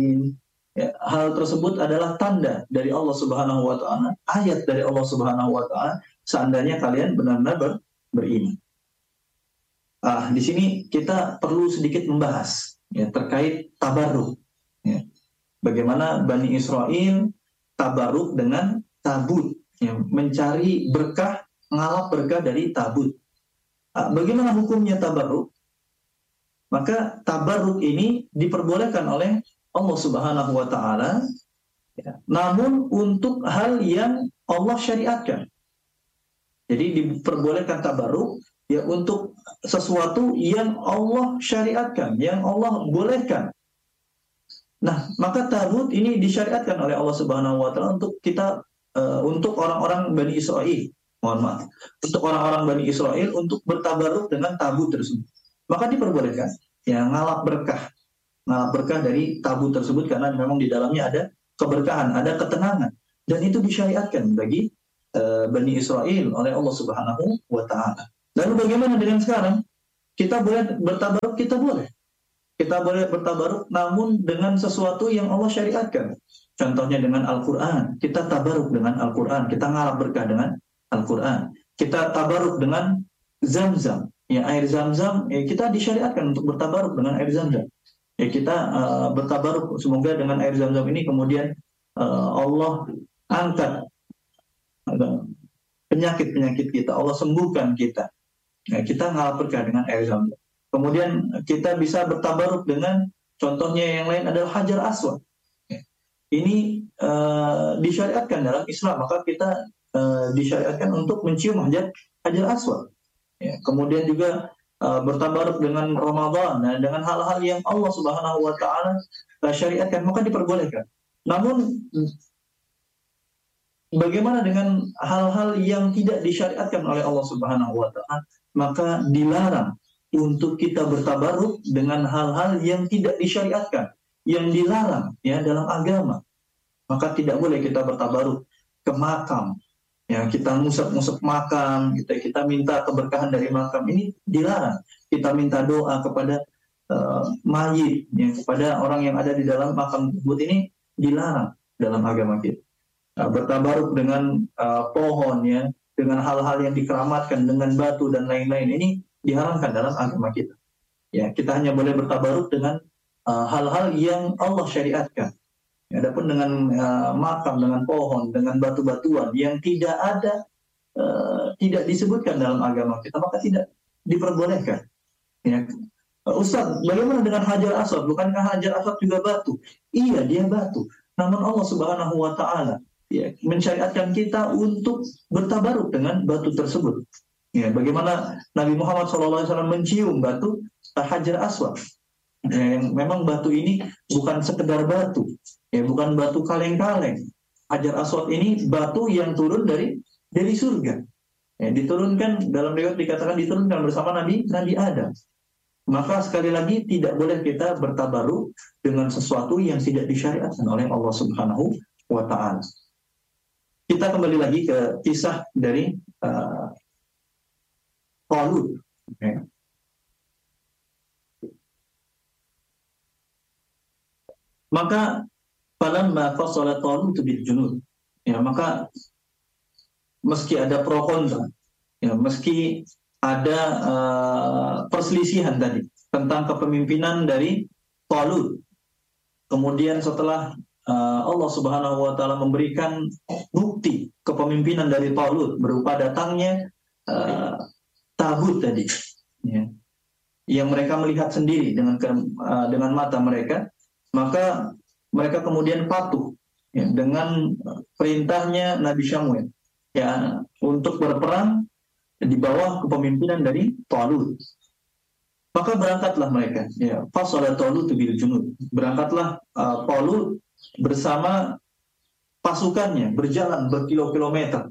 Ya, hal tersebut adalah tanda dari Allah Subhanahu wa taala, ayat dari Allah Subhanahu wa taala seandainya kalian benar-benar beriman. Di sini kita perlu sedikit membahas ya terkait tabarruk. Ya. Bagaimana Bani Israel tabarruk dengan tabut, ya, mencari berkah, ngalap berkah dari tabut. Bagaimana hukumnya tabarruk? Maka tabarruk ini diperbolehkan oleh Allah Subhanahu wa taala, ya, namun untuk hal yang Allah syariatkan. Jadi diperbolehkan tabarruk ya untuk sesuatu yang Allah syariatkan, yang Allah bolehkan. Nah, maka tabut ini disyariatkan oleh Allah Subhanahu wa taala untuk kita, untuk orang-orang Bani Israel. Mohon maaf. Untuk orang-orang Bani Israel untuk bertabarruk dengan tabut tersebut. Maka diperbolehkan ya ngalap berkah dari tabut tersebut karena memang di dalamnya ada keberkahan, ada ketenangan, dan itu disyariatkan bagi Bani Israel oleh Allah Subhanahu wa taala. Lalu bagaimana dengan sekarang? Kita boleh bertabaruk, kita boleh bertabaruk namun dengan sesuatu yang Allah syariatkan. Contohnya dengan Al-Qur'an. Kita tabaruk dengan Al-Qur'an, kita ngalap berkah dengan Al-Qur'an. Kita tabaruk dengan Zam-Zam. Ya, air Zam-Zam ya, kita disyariatkan untuk bertabaruk dengan air Zam-Zam. Ya, kita bertabaruk semoga dengan air Zam-Zam ini kemudian Allah angkat penyakit-penyakit kita, Allah sembuhkan kita. Ya, kita ngalap berkah dengan air Zam-Zam. Kemudian kita bisa bertabaruk dengan contohnya yang lain adalah Hajar Aswad. Ya. Ini disyariatkan dalam Islam, maka kita disyariatkan untuk mencium Hajar Aswad. Ya, kemudian juga bertabaruk dengan Ramadan, dengan hal-hal yang Allah Subhanahu wa taala syariatkan, maka diperbolehkan. Namun bagaimana dengan hal-hal yang tidak disyariatkan oleh Allah Subhanahu wa taala? Maka dilarang untuk kita bertabaruk dengan hal-hal yang tidak disyariatkan, yang dilarang ya dalam agama. Maka tidak boleh kita bertabaruk ke makam. Ya, kita ngusap-ngusap makam, kita minta keberkahan dari makam, ini dilarang. Kita minta doa kepada mayit, ya, kepada orang yang ada di dalam makam tersebut, ini dilarang dalam agama kita. Bertabaruk dengan pohon, ya, dengan hal-hal yang dikeramatkan, dengan batu dan lain-lain, ini diharamkan dalam agama kita. Ya, kita hanya boleh bertabaruk dengan hal-hal yang Allah syariatkan. Adapun dengan makam, dengan pohon, dengan batu-batuan yang tidak ada, tidak disebutkan dalam agama kita, maka tidak diperbolehkan. Ya. Ustaz, bagaimana dengan Hajar Aswad? Bukankah Hajar Aswad juga batu? Iya, dia batu. Namun Allah Subhanahu wa taala ya mensyariatkan kita untuk bertabaruk dengan batu tersebut. Ya, bagaimana Nabi Muhammad SAW mencium batu Hajar Aswad. Ya, yang memang batu ini bukan sekedar batu. Ya, bukan batu kaleng-kaleng. Hajar Aswad ini batu yang turun dari surga. Ya, diturunkan, dalam riwayat dikatakan diturunkan bersama Nabi Adam. Maka sekali lagi tidak boleh kita bertabaruk dengan sesuatu yang tidak disyariatkan oleh Allah Subhanahu wa taala. Kita kembali lagi ke kisah dari Talut. Ya. Maka falamma fasala Talut bil junud, ya, maka meski ada pro kontra, ya, meski ada perselisihan tadi tentang kepemimpinan dari Talut, kemudian setelah Allah Subhanahu wa taala memberikan bukti kepemimpinan dari Talut berupa datangnya tabut tadi, ya, yang mereka melihat sendiri dengan mata mereka, maka mereka kemudian patuh ya, dengan perintahnya Nabi Syamuel ya untuk berperang di bawah kepemimpinan dari Talut. Maka berangkatlah mereka ya, fasala Talut bil junud. Berangkatlah Talut bersama pasukannya berjalan berkilo-kilometer.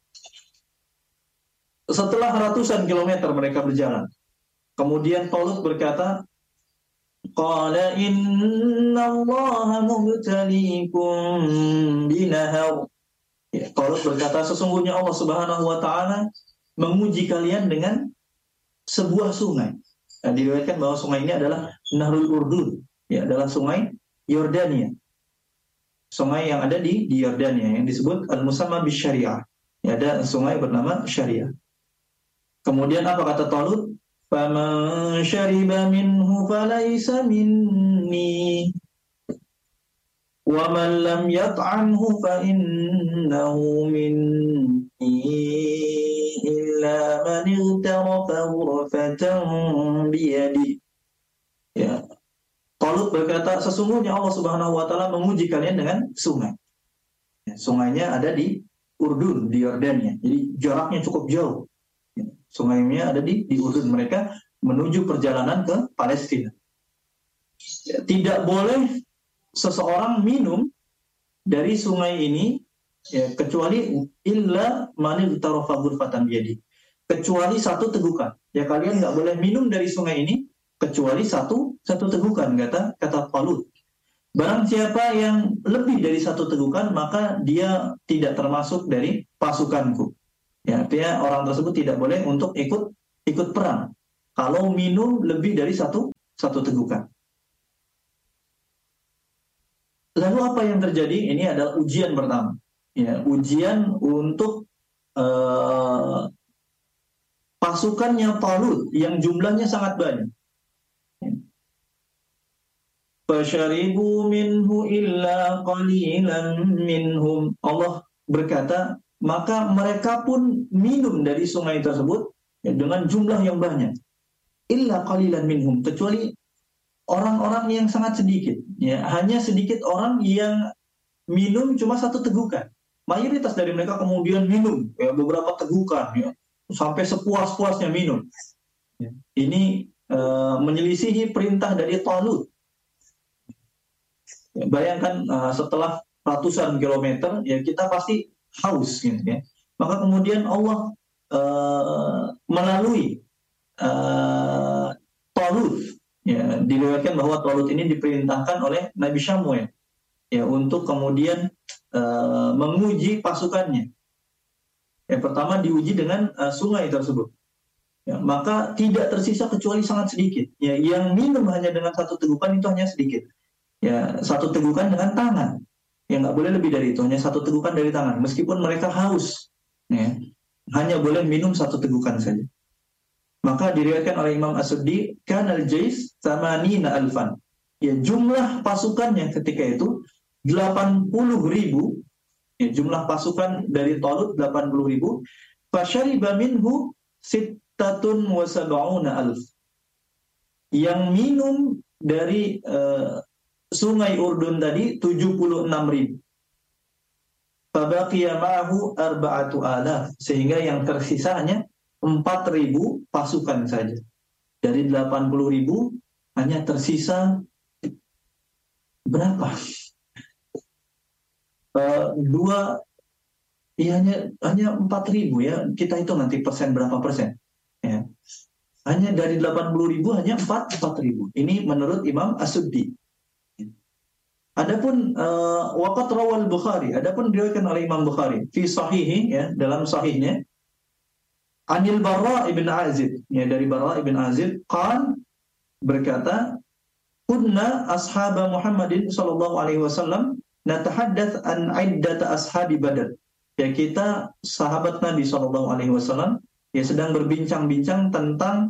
Setelah ratusan kilometer mereka berjalan, kemudian Talut berkata, qala innallaha mubtaliikum binahar. Ya, Talut berkata, sesungguhnya Allah Subhanahu wa taala menguji kalian dengan sebuah sungai. Diriwayatkan bahwa sungai ini adalah Nahrul Urdun, ya, adalah sungai Yordania. Sungai yang ada di Yordania yang disebut Al-Musamma Bisyariah. Ya, ada sungai bernama Syariah. Kemudian apa kata Talut? Faman syariba minhu falaysa minni wa man lam yat'amhu fa innahu minni illa man igtarafa ghurfatan biyadi. Ya. Talut berkata, sesungguhnya Allah Subhanahu wa taala menguji kalian dengan sungai. Ya, sungainya ada di Urdun, di Yordania. Jadi jaraknya cukup jauh. Sungainya ada di Urdun. Mereka menuju perjalanan ke Palestina. Ya, tidak boleh seseorang minum dari sungai ini ya, kecuali illa man tarafa ghurfatan biyadi. Kecuali satu tegukan. Ya, kalian nggak boleh minum dari sungai ini kecuali satu tegukan, kata Talut. Barang siapa yang lebih dari satu tegukan, maka dia tidak termasuk dari pasukanku. Ya, artinya orang tersebut tidak boleh untuk ikut perang kalau minum lebih dari satu tegukan. Lalu apa yang terjadi? Ini adalah ujian pertama. Ya, ujian untuk pasukannya Talut yang jumlahnya sangat banyak. Fasyaribu minhu illa qalilan minhum. Allah berkata, maka mereka pun minum dari sungai tersebut ya, dengan jumlah yang banyak. Illa qalilan minhum, kecuali orang-orang yang sangat sedikit. Ya, hanya sedikit orang yang minum cuma satu tegukan. Mayoritas dari mereka kemudian minum ya, beberapa tegukan, ya, sampai sepuas-puasnya minum. Ya. Ini menyelisihi perintah dari Talut. Bayangkan setelah ratusan kilometer ya kita pasti haus gitu ya. Maka kemudian Allah melalui Talut ya, diriwayatkan bahwa Talut ini diperintahkan oleh Nabi Syamuel ya untuk kemudian menguji pasukannya. Yang pertama diuji dengan sungai tersebut. Ya, maka tidak tersisa kecuali sangat sedikit. Ya, yang minum hanya dengan satu tegukan itu hanya sedikit. Ya, satu tegukan dengan tangan. Ya, nggak boleh lebih dari itu, hanya satu tegukan dari tangan. Meskipun mereka haus, ya, hanya boleh minum satu tegukan saja. Maka diriwayatkan oleh Imam As-Suddi, kanal jais tsamanina alfan. Ya, jumlah pasukannya ketika itu 80.000. Ya, jumlah pasukan dari Talut 80.000. Fasyariba minhu sittatun wa sab'una alf. Yang minum dari sungai Urdun tadi 76.000. Fabaqiya ma'ahu 4,000, sehingga yang tersisa hanya 4.000 pasukan saja. Dari 80.000 hanya tersisa berapa? Hanya 4.000 ya. Kita hitung nanti berapa persen. Ya. Hanya dari 80.000 hanya 4.000. Ini menurut Imam As-Suddi. Adapun waqat rawal Bukhari, adapun diriwayatkan oleh Imam Bukhari fi sahihi ya, dalam sahihnya Anil Barra ibn Azib ya, dari Barra ibn Azib berkata, kunna ashaba Muhammadin sallallahu alaihi wasallam natahaddath an iddata ashabi Badr. Ya, kita sahabat Nabi sallallahu alaihi wasallam ya sedang berbincang-bincang tentang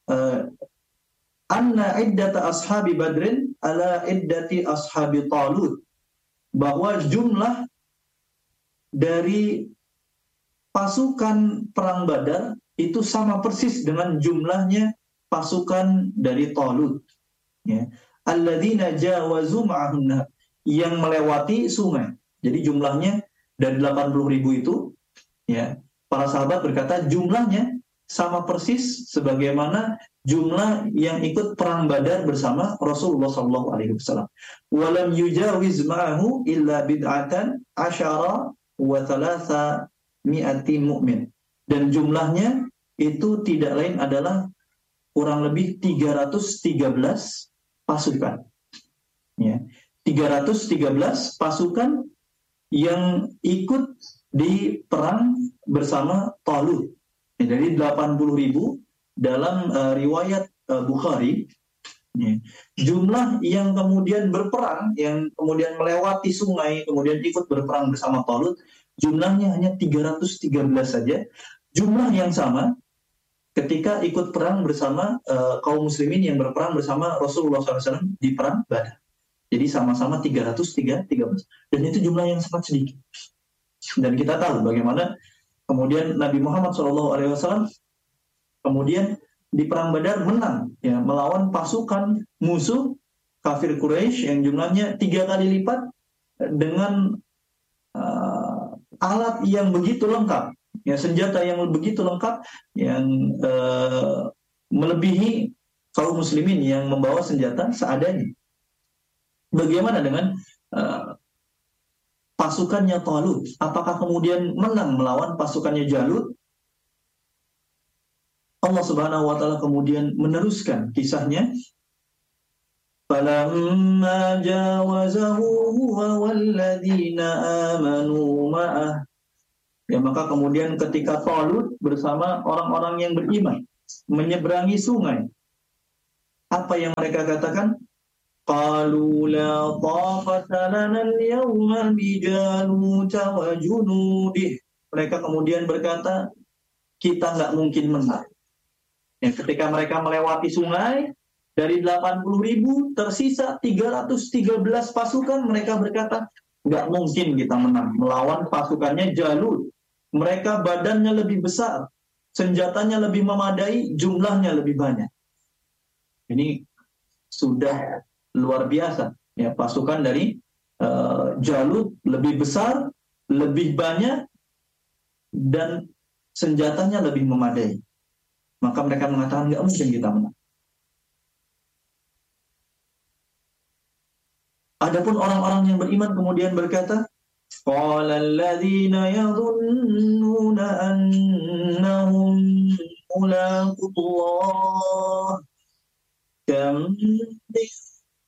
anna iddata ashabi Badrin ala iddati ashabi Talut, bahwa jumlah dari pasukan perang Badar itu sama persis dengan jumlahnya pasukan dari Talut. Ya. Alladzina jawazu ma'ahun, yang melewati sungai. Jadi jumlahnya dari 80.000 itu, ya, para sahabat berkata jumlahnya sama persis sebagaimana jumlah yang ikut perang Badar bersama Rasulullah SAW. Walam yujawiz ma'ahu illa bid'atan asyara wa thalatha mi'ati mu'min. Dan jumlahnya itu tidak lain adalah kurang lebih 313 pasukan. Ya. 313 pasukan yang ikut di perang bersama Talut. Ya, dari 80.000 dalam riwayat Bukhari Ya. Jumlah yang kemudian berperang, yang kemudian melewati sungai, kemudian ikut berperang bersama Talut, jumlahnya hanya 313 saja. Jumlah yang sama ketika ikut perang bersama kaum muslimin yang berperang bersama Rasulullah SAW di perang Badar. Jadi sama-sama 313. Dan itu jumlah yang sangat sedikit. Dan kita tahu bagaimana kemudian Nabi Muhammad SAW kemudian di perang Badar menang ya, melawan pasukan musuh kafir Quraisy yang jumlahnya 3 kali lipat dengan alat yang begitu lengkap, ya, senjata yang begitu lengkap yang melebihi kaum muslimin yang membawa senjata seadanya. Bagaimana dengan pasukannya Talut? Apakah kemudian menang melawan pasukannya Jalut? Allah Subhanahu wa taala kemudian meneruskan kisahnya. Falamma jawazahu huwa walladzina amanu ma'ah. Ya, maka kemudian ketika Talut bersama orang-orang yang beriman menyeberangi sungai, apa yang mereka katakan? Qalu la taqata lana al-yawma bi Jalut wa junudih. Mereka kemudian berkata, kita nggak mungkin menang. Ya, ketika mereka melewati sungai, dari 80.000 tersisa 313 pasukan, mereka berkata, nggak mungkin kita menang melawan pasukannya Jalut. Mereka badannya lebih besar, senjatanya lebih memadai, jumlahnya lebih banyak. Ini sudah luar biasa. Ya, pasukan dari Jalut lebih besar, lebih banyak, dan senjatanya lebih memadai. Maka mereka mengatakan nggak mungkin kita menang. Adapun orang-orang yang beriman kemudian berkata, qala alladziina yadhunnuna annahum mulaqullah kam min